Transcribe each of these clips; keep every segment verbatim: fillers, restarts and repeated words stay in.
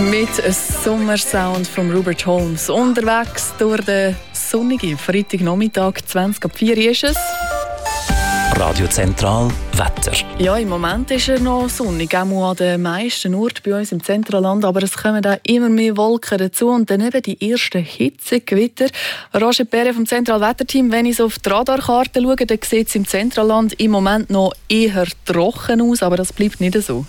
Mit einem Sommersound von Robert Holmes. Unterwegs durch den sonnigen Freitagnachmittag, zwanzig ab vier ist es. Radio Zentral Wetter. Ja, im Moment ist er noch sonnig, auch an den meisten Orten bei uns im Zentralland, aber es kommen auch immer mehr Wolken dazu und dann eben die ersten Hitzegewitter. Roger Perre vom Zentralwetterteam, wenn ich so auf die Radarkarte schaue, dann sieht es im Zentralland im Moment noch eher trocken aus, aber das bleibt nicht so.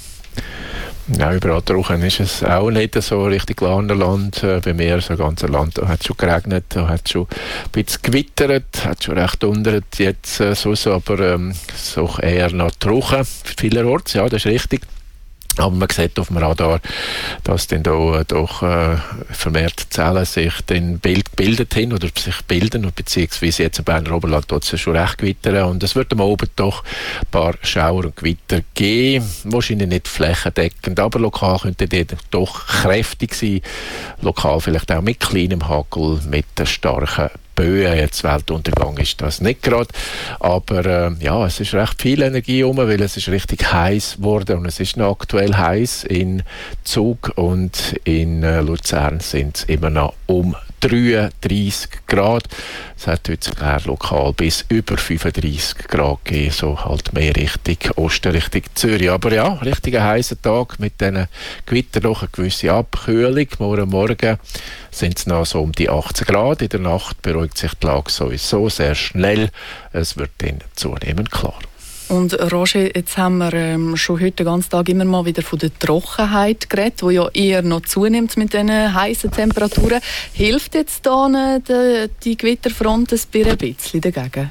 Ja, überall trocken ist es auch nicht so richtig Land. Äh, bei mir, so ganze Land, da hat es schon geregnet, da hat es schon ein bisschen gewittert, hat schon recht dundert jetzt äh, so, so, aber ähm, so eher noch trocken vielerorts, ja, das ist richtig. Aber man sieht auf dem Radar, dass dann da doch äh, vermehrt Zellen sich dann Bild gebildet haben oder sich bilden, beziehungsweise jetzt im Berner Oberland dort es schon recht gewittern. Und es wird am Abend doch ein paar Schauer und Gewitter geben. Wahrscheinlich nicht flächendeckend, aber lokal könnte die doch kräftig sein. Lokal vielleicht auch mit kleinem Hagel, mit starken Böen. Jetzt Weltuntergang ist das nicht gerade, aber äh, ja, es ist recht viel Energie rum, weil es ist richtig heiß geworden und es ist noch aktuell heiß in Zug und in äh, Luzern sind es immer noch um dreiunddreissig Grad. Es hat heute sogar lokal bis über fünfunddreissig Grad gegeben, so halt mehr Richtung Osten, Richtung Zürich. Aber ja, richtiger heißer Tag mit diesen Gewittern, noch eine gewisse Abkühlung. Morgen Morgen sind es noch so um die achtzehn Grad. In der Nacht beruhigt sich die Lage sowieso sehr schnell. Es wird dann zunehmend klar. Und Roger, jetzt haben wir ähm, schon heute den ganzen Tag immer mal wieder von der Trockenheit geredet, die ja eher noch zunimmt mit diesen heißen Temperaturen. Hilft jetzt da die, die Gewitterfront ein bisschen dagegen?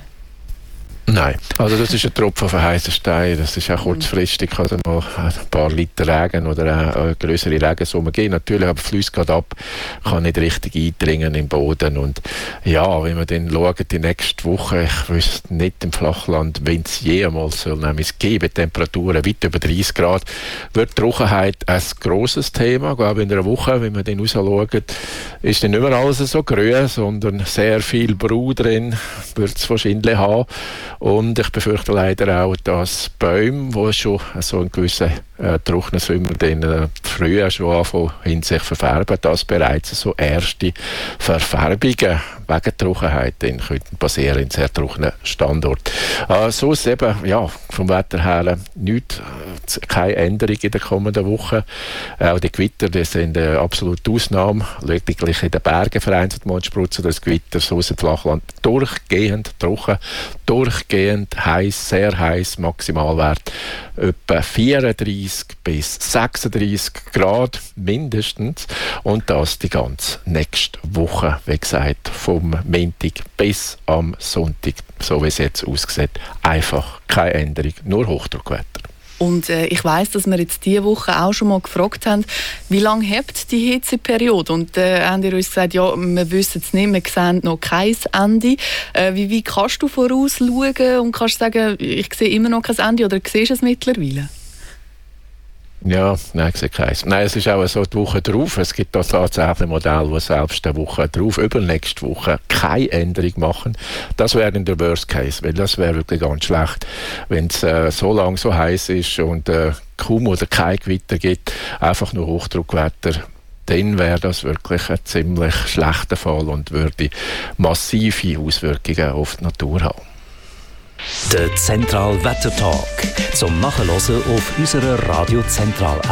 Nein, also das ist ein Tropfen auf einen heißen Stein. Das ist auch kurzfristig, kann mal ein paar Liter Regen oder auch größere Regensumme geben. Natürlich, aber Flüsse geht ab, kann nicht richtig eindringen im Boden. Und ja, wenn wir dann schauen, die nächste Woche, ich wüsste nicht im Flachland, wenn es jemals soll, nämlich es geben Temperaturen weit über dreißig Grad, wird Trockenheit ein grosses Thema. Ich glaube, in einer Woche, wenn wir dann rausschauen, ist dann nicht mehr alles so grün, sondern sehr viel Brau drin, wird es wahrscheinlich haben. Und ich befürchte leider auch, dass Bäume, die schon so einen gewissen äh, trockenen Sommer dann äh, früher schon anfangen, in sich verfärben, dass bereits so erste Verfärbungen wegen Trockenheit dann könnten passieren in sehr trockenen Standorten. Äh, sonst eben, ja, vom Wetter her nichts, keine Änderung in der kommenden Woche. Auch die Gewitter, die sind eine absolute Ausnahme. Lediglich in den Bergen vereinzelt mal spritzen das Gewitter, so im Flachland durchgehend trocken, durchgehend heiß, sehr heiß, Maximalwert etwa vierunddreissig bis sechsunddreissig Grad mindestens und das die ganze nächste Woche, wie gesagt, vom Montag bis am Sonntag, so wie es jetzt aussieht, einfach keine Änderung, nur Hochdruckwetter. Und äh, ich weiss, dass wir jetzt diese Woche auch schon mal gefragt haben, wie lange hebt die Hitzeperiode? Und äh, haben ihr uns gesagt, ja, wir wissen es nicht, wir sehen noch kein Ende. Äh, wie, wie kannst du vorausschauen und kannst sagen, ich sehe immer noch kein Ende oder siehst du es mittlerweile? Ja, nein, ich sehe keins. Nein, es ist auch so die Woche drauf. Es gibt da tatsächlich Modelle, die selbst die Woche drauf, übernächste Woche, keine Änderung machen. Das wäre in der Worst Case, weil das wäre wirklich ganz schlecht, wenn es äh, so lang so heiß ist und äh, kaum oder kein Gewitter gibt, einfach nur Hochdruckwetter. Dann wäre das wirklich ein ziemlich schlechter Fall und würde massive Auswirkungen auf die Natur haben. Der Zentral Wettertalk zum Nachhören auf unserer Radio Zentral App.